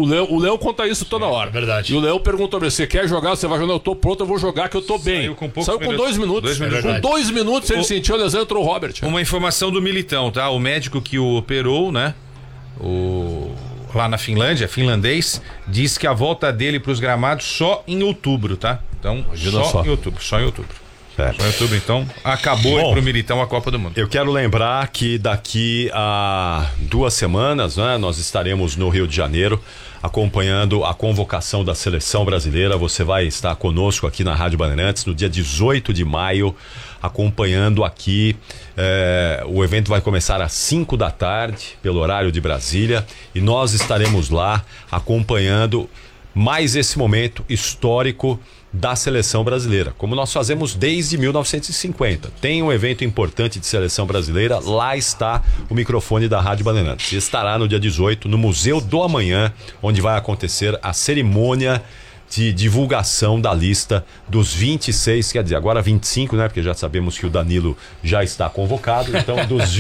O Léo conta isso toda hora. É verdade. E o Léo perguntou pra você: quer jogar? Você vai jogar? Eu tô pronto, eu vou jogar, que eu tô bem. Saiu com 2 minutos. Com 2 minutos ele sentiu a lesão, entrou o Robert. Uma informação do Militão, tá? O médico que o operou, né? Lá na Finlândia, finlandês, diz que a volta dele pros gramados só em outubro, tá? Então, só em outubro. Só em outubro, então acabou pro Militão a Copa do Mundo. Eu quero lembrar que daqui a 2 semanas, né, nós estaremos no Rio de Janeiro acompanhando a convocação da seleção brasileira. Você vai estar conosco aqui na Rádio Bandeirantes no dia 18 de maio, acompanhando aqui. O evento vai começar às 5 da tarde, pelo horário de Brasília, e nós estaremos lá acompanhando mais esse momento histórico da seleção brasileira, como nós fazemos desde 1950. Tem um evento importante de seleção brasileira, lá está o microfone da Rádio Bandeirantes. Estará no dia 18 no Museu do Amanhã, onde vai acontecer a cerimônia de divulgação da lista dos 26, quer dizer, agora 25, né? Porque já sabemos que o Danilo já está convocado, então dos